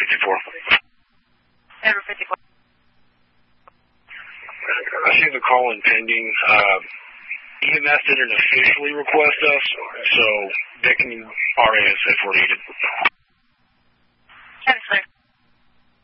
54. Denver 54. I see the call in pending. EMS didn't officially request us, so they can RAS if we're needed. That's clear.